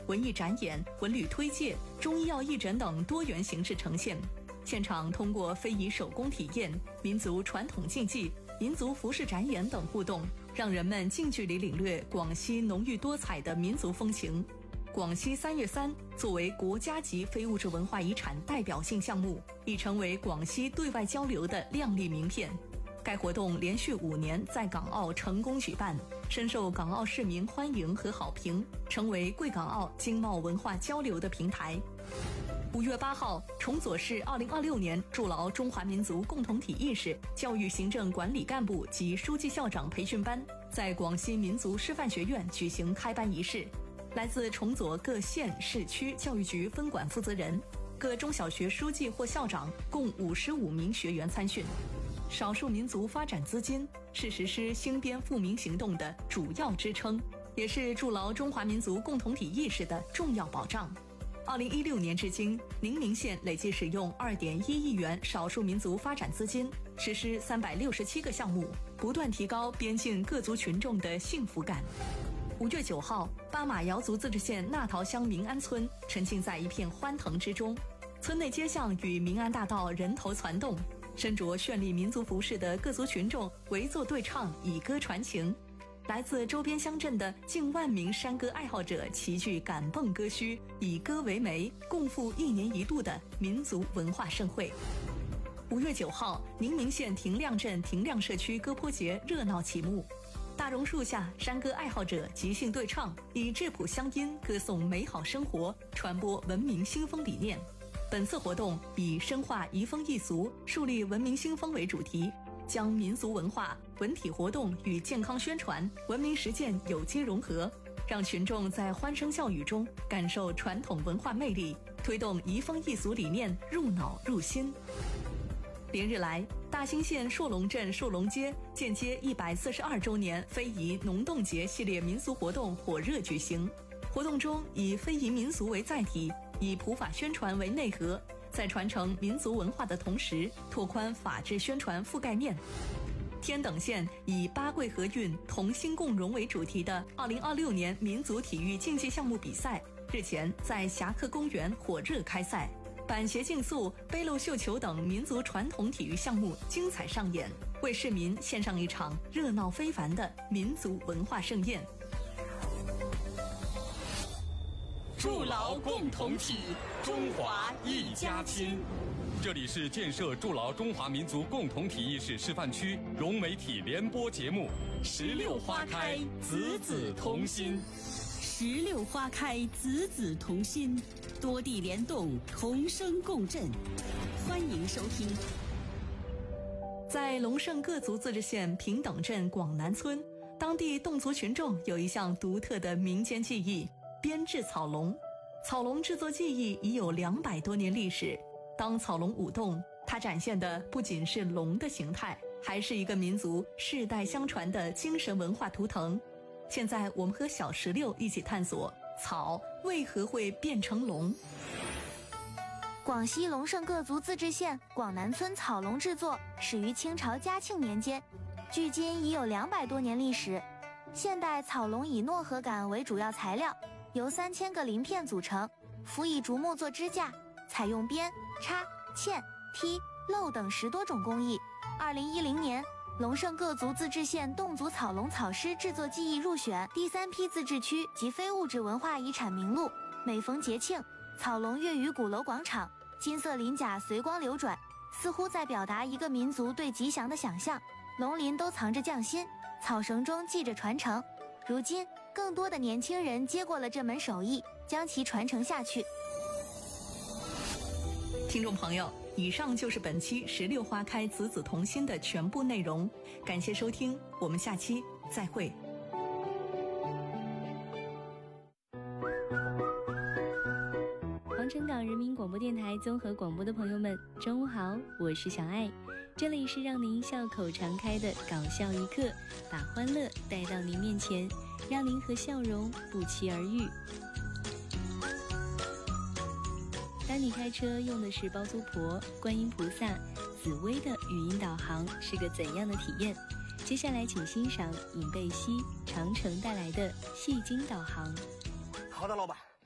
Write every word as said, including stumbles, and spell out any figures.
文艺展演、文旅推介、中医药义诊等多元形式呈现。现场通过非遗手工体验、民族传统竞技、民族服饰展演等互动，让人们近距离领略广西浓郁多彩的民族风情。广西三月三作为国家级非物质文化遗产代表性项目，已成为广西对外交流的亮丽名片。该活动连续五年在港澳成功举办，深受港澳市民欢迎和好评，成为贵港澳经贸文化交流的平台。五月八号，崇左市二零二六年筑牢中华民族共同体意识教育行政管理干部及书记校长培训班在广西民族师范学院举行开班仪式。来自崇左各县市区教育局分管负责人、各中小学书记或校长共五十五名学员参训。少数民族发展资金是实施兴编富民行动的主要支撑，也是筑牢中华民族共同体意识的重要保障。二零一六年至今，宁明县累计使用二点一亿元少数民族发展资金，实施三百六十七个项目，不断提高边境各族群众的幸福感。五月九号，巴马瑶族自治县纳桃乡民安村沉浸在一片欢腾之中，村内街巷与民安大道人头攒动，身着绚丽民族服饰的各族群众围坐对唱，以歌传情。来自周边乡镇的近万名山歌爱好者齐聚赶蹦歌墟，以歌为媒，共赴一年一度的民族文化盛会。五月九号，宁明县亭亮镇亭亮社区歌坡节热闹启幕。大榕树下，山歌爱好者即兴对唱，以质朴乡音歌颂美好生活，传播文明新风理念。本次活动以深化移风易俗、树立文明新风为主题，将民俗文化、文体活动与健康宣传、文明实践有机融合，让群众在欢声笑语中感受传统文化魅力，推动移风易俗理念入脑入心。连日来，大兴县朔龙镇朔龙街建街一百四十二周年非遗农动节系列民俗活动火热举行。活动中以非遗民俗为载体，以普法宣传为内核，在传承民族文化的同时，拓宽法治宣传覆盖面。天等县以八桂河运、同心共荣为主题的二零二六年民族体育竞技项目比赛，日前在侠客公园火热开赛。板鞋竞速、背篓绣球等民族传统体育项目精彩上演，为市民献上一场热闹非凡的民族文化盛宴。 筑牢共同体，中华一家亲。这里是建设筑牢中华民族共同体意识示范区融媒体联播节目《十六花开，子子同心》。 十六花开，子子同心。多地联动，同声共振，欢迎收听。 在龙胜各族自治县平等镇广南村，当地侗族群众有一项独特的民间技艺——编制草笼。草笼制作技艺已有两百多年历史。当草笼舞动，它展现的不仅是龙的形态，还是一个民族世代相传的精神文化图腾。现在，我们和小石榴一起探索草为何会变成龙。 广西龙胜各族自治县广南村草笼制作始于清朝嘉庆年间，距今已有两百多年历史。现代草笼以糯禾杆为主要材料，由三千个鳞片组成，辅以竹木做支架，采用编、插、嵌、踢、镂等十多种工艺。二零一零年，龙胜各族自治县侗族草笼草狮制作技艺入选第三批自治区及非物质文化遗产名录。每逢节庆，草笼跃于鼓楼广场，金色鳞甲随光流转，似乎在表达一个民族对吉祥的想象。龙鳞都藏着匠心，草绳中系着传承。如今，更多的年轻人接过了这门手艺，将其传承下去。 听众朋友，以上就是本期《十六花开，子子同心》的全部内容，感谢收听，我们下期再会。 皇城港人民广播电台综合广播的朋友们，中午好，我是小爱，这里是让您笑口常开的搞笑一刻，把欢乐带到您面前，让您和笑容不期而遇。当你开车用的是包租婆、观音菩萨、紫薇的语音导航是个怎样的体验？接下来请欣赏尹贝希、长城带来的戏精导航。 好的，老板。